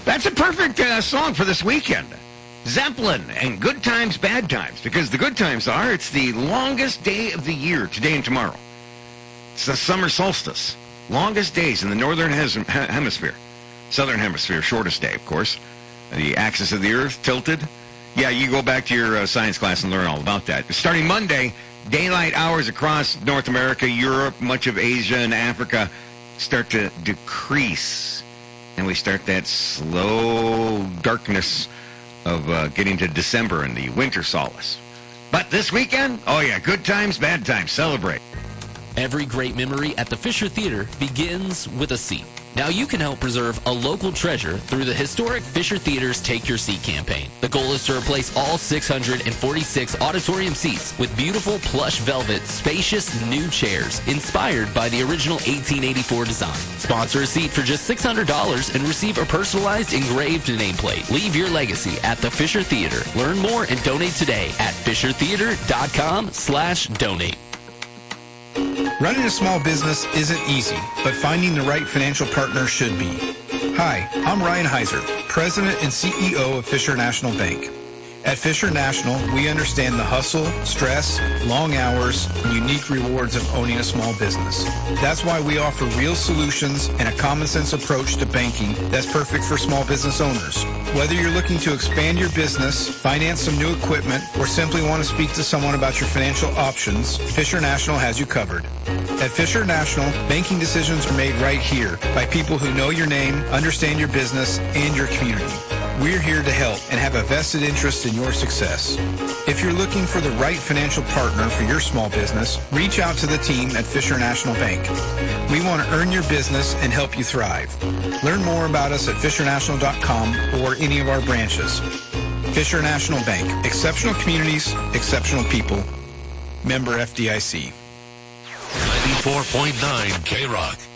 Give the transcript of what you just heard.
That's a perfect song for this weekend. Zeppelin and Good Times, Bad Times, because the good times are it's the longest day of the year, today and tomorrow. It's the summer solstice. Longest days in the northern hemisphere. Southern hemisphere, shortest day, of course. The axis of the earth tilted. Yeah, you go back to your science class and learn all about that. Starting Monday, daylight hours across North America, Europe, much of Asia, and Africa start to decrease. And we start that slow darkness of getting to December and the winter solace. But this weekend, oh yeah, good times, bad times, celebrate. Every great memory at the Fisher Theater begins with a seat. Now you can help preserve a local treasure through the historic Fisher Theater's Take Your Seat campaign. The goal is to replace all 646 auditorium seats with beautiful plush velvet, spacious new chairs inspired by the original 1884 design. Sponsor a seat for just $600 and receive a personalized engraved nameplate. Leave your legacy at the Fisher Theater. Learn more and donate today at fishertheater.com/donate. Running a small business isn't easy, but finding the right financial partner should be. Hi, I'm Ryan Heiser, President and CEO of Fisher National Bank. At Fisher National, we understand the hustle, stress, long hours, and unique rewards of owning a small business. That's why we offer real solutions and a common-sense approach to banking that's perfect for small business owners. Whether you're looking to expand your business, finance some new equipment, or simply want to speak to someone about your financial options, Fisher National has you covered. At Fisher National, banking decisions are made right here by people who know your name, understand your business, and your community. We're here to help and have a vested interest in your success. If you're looking for the right financial partner for your small business, reach out to the team at Fisher National Bank. We want to earn your business and help you thrive. Learn more about us at fishernational.com or any of our branches. Fisher National Bank. Exceptional communities, exceptional people. Member FDIC. 94.9 K-Rock.